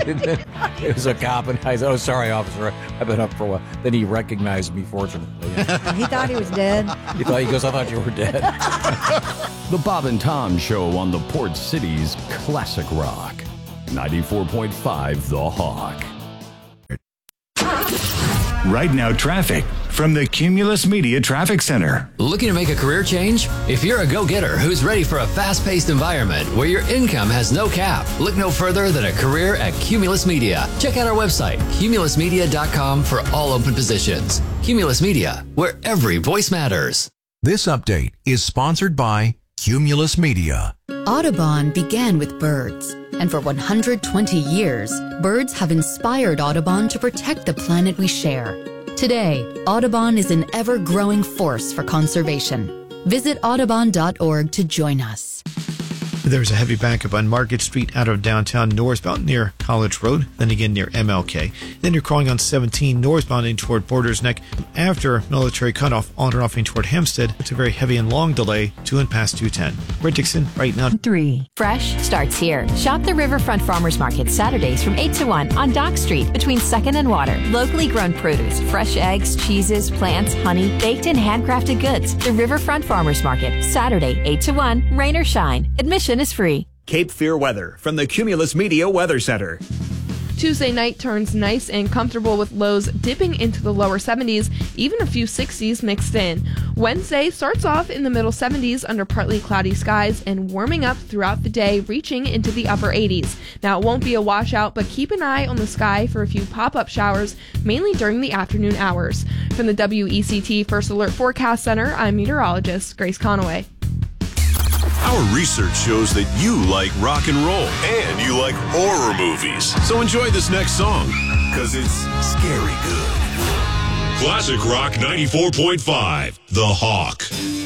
It was a cop, and I said, "Oh, sorry, officer, I've been up for a while." Then he recognized me, fortunately. He thought he was dead. He goes, "I thought you were dead." The Bob and Tom Show on the Port City's Classic Rock. 94.5 The Hawk. Right now, traffic from the Cumulus Media Traffic Center. Looking to make a career change? If you're a go-getter who's ready for a fast-paced environment where your income has no cap, look no further than a career at Cumulus Media. Check out our website, cumulusmedia.com, for all open positions. Cumulus Media, where every voice matters. This update is sponsored by Cumulus Media. Audubon began with birds, and for 120 years, birds have inspired Audubon to protect the planet we share. Today, Audubon is an ever-growing force for conservation. Visit audubon.org to join us. There's a heavy backup on Market Street out of downtown northbound near College Road, then again near MLK. Then you're crawling on 17 northbound toward Borders Neck. After military cutoff on and off toward Hempstead, it's a very heavy and long delay to and past 210. Brett Dixon, right now. 3. Fresh starts here. Shop the Riverfront Farmers Market Saturdays from 8 to 1 on Dock Street between 2nd and Water. Locally grown produce, fresh eggs, cheeses, plants, honey, baked and handcrafted goods. The Riverfront Farmers Market, Saturday, 8 to 1, rain or shine. Admission is free. Cape Fear weather from the Cumulus Media Weather Center. Tuesday night turns nice and comfortable with lows dipping into the lower 70s, even a few 60s mixed in. Wednesday starts off in the middle 70s under partly cloudy skies and warming up throughout the day, reaching into the upper 80s. Now, it won't be a washout, but keep an eye on the sky for a few pop-up showers, mainly during the afternoon hours. From the WECT First Alert Forecast Center, I'm meteorologist Grace Conaway. Our research shows that you like rock and roll and you like horror movies. So enjoy this next song, because it's scary good. Classic Rock 94.5, The Hawk.